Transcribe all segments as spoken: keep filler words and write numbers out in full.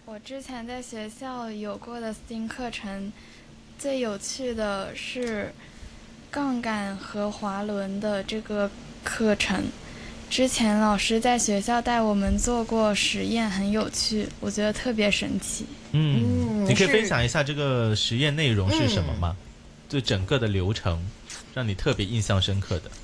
我之前在学校有过的 S T E A M 课程，最有趣的是杠杆和滑轮的这个课程。之前老师在学校带我们做过实验，很有趣，我觉得特别神奇。 嗯，你可以分享一下这个实验内容是什么吗？ 嗯、 就整个的流程，让你特别印象深刻的。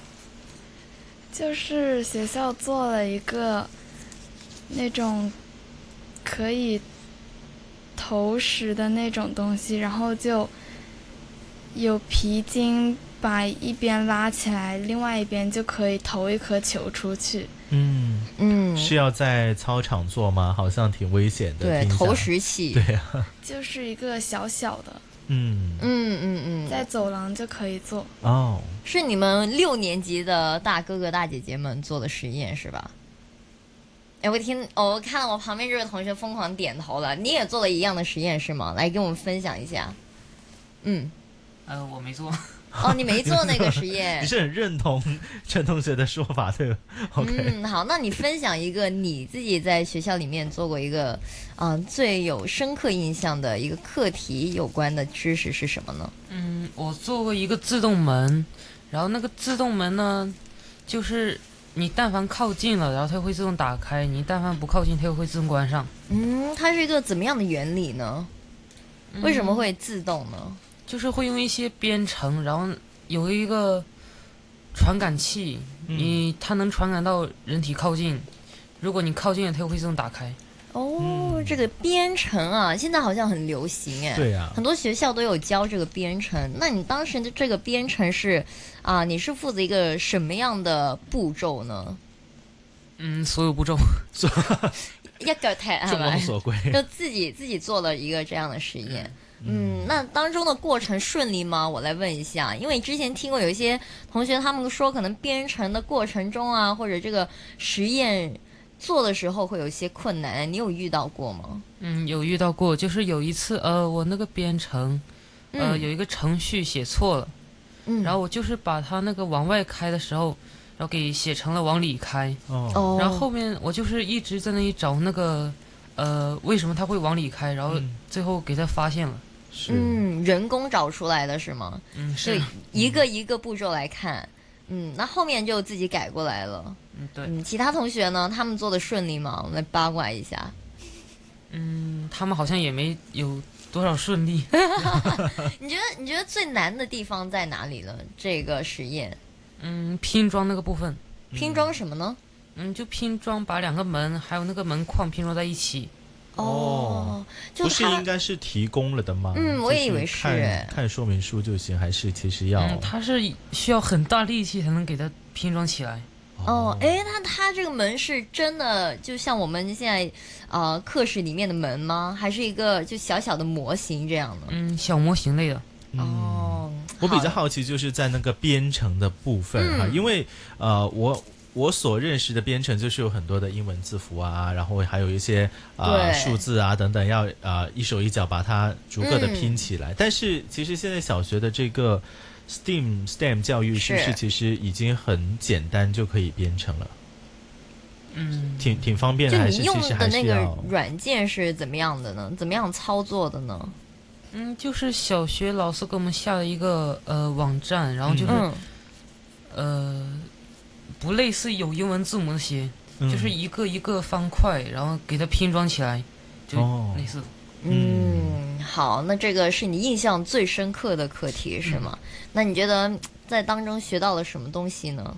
就是学校做了一个那种可以投石的那种东西，然后就有皮筋把一边拉起来，另外一边就可以投一颗球出去。 嗯嗯，是要在操场做吗？好像挺危险的。 对，投石器。 对啊， 就是一个小小的。 嗯嗯嗯嗯， 在走廊就可以做。 哦， 是你们六年级的大哥哥大姐姐们做的实验是吧？哎，我听，哦，我看我旁边这位同学疯狂点头了。你也做了一样的实验是吗？来跟我们分享一下。嗯， 呃，我没做。 哦，你没做那个实验。 你是很认同陈同学的说法对吧 ？OK。 嗯，好，那你分享一个你自己在学校里面做过一个，嗯、呃，最有深刻印象的一个课题有关的知识是什么呢？ 嗯，我做过一个自动门，然后那个自动门呢，就是你但凡靠近了，然后它会自动打开；你但凡不靠近，它又会自动关上。 嗯，它是一个怎么样的原理呢？为什么会自动呢？ 嗯、就是会用一些编程，然后有一个传感器， 嗯、 你它能传感到人体靠近，如果你靠近了，它又会自动打开。 哦、 嗯， 这个编程啊，现在好像很流行哎。 对啊， 很多学校都有教这个编程。那你当时的这个编程是啊、呃，你是负责一个什么样的步骤呢？ 嗯，所有步骤。 一腳踢係咪？ 众望所归。 就自己自己做了一个这样的实验。嗯，那当中的过程顺利吗？我来问一下，因为之前听过有一些同学他们说，可能编程的过程中啊，或者这个实验做的时候会有一些困难，你有遇到过吗？ 嗯，有遇到过，就是有一次，呃，我那个编程，呃， 嗯、 有一个程序写错了， 嗯， 然后我就是把它那个往外开的时候，然后给写成了往里开， 哦， 然后后面我就是一直在那里找那个，呃，为什么它会往里开，然后最后给它发现了。 是， 嗯，人工找出来的是吗？ 嗯，是， 就一个一个步骤来看，嗯，那后面就自己改过来了。 嗯，对。 嗯，其他同学呢？他们做的顺利吗？我们来八卦一下。 嗯，他们好像也没有多少顺利。 你觉得你觉得最难的地方在哪里呢？这个实验？ 嗯，拼装那个部分。 拼装什么呢？ 嗯，就拼装把两个门还有那个门框拼装在一起。 哦，就不是应该是提供了的吗？ 嗯，我也以为是。 看看说明书就行，还是其实要？ 嗯，它是需要很大力气才能给它拼装起来。 哦，哎，那它这个门是真的就像我们现在呃课室里面的门吗？还是一个就小小的模型这样的？ 嗯，小模型类的。 嗯、 哦， 我比较好奇就是在那个编程的部分哈、嗯，因为呃我。我所认识的编程就是有很多的英文字符啊，然后还有一些啊、呃、数字啊等等，要啊、呃、一手一脚把它逐个的拼起来、嗯。但是其实现在小学的这个 S T E A M S T E M 教育是不是其实已经很简单就可以编程了？ 嗯， 挺挺方便的，还是其实还是要？ 就你用的那个软件是怎么样的呢？怎么样操作的呢？ 嗯，就是小学老师给我们下了一个呃网站，然后就是、 嗯、 呃。不类似有英文字母那些、 嗯， 就是一个一个方块，然后给它拼装起来，就类似。 哦、嗯，好，那这个是你印象最深刻的课题是吗？嗯、那你觉得在当中学到了什么东西呢？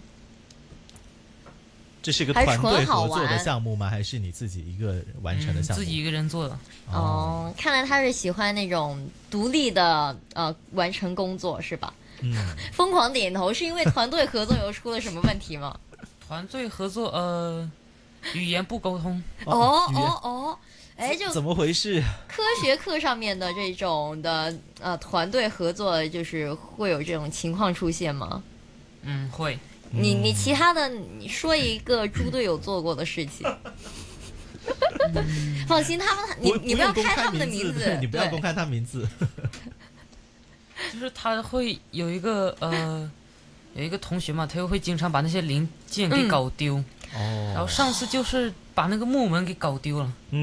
这是一个团队合作的项目吗？还是你自己一个完成的项目？ 嗯、自己一个人做的。 哦，看来他是喜欢那种独立的呃完成工作是吧？ 嗯， 疯狂点头，是因为团队合作有出了什么问题吗？ 团队合作，呃，语言不沟通。 哦哦哦，哎，就怎么回事？ 科学课上面的这种的呃团队合作，就是会有这种情况出现吗？ 嗯，会。 你你其他的，你说一个猪队友做过的事情。嗯、放心，他们你你不要开他们的名字， 你不要公开他名字。 就是他会有一个呃，有一个同学嘛，他又会经常把那些零件给搞丢。 哦、嗯。 然后上次就是把那个木门给搞丢了。 嗯。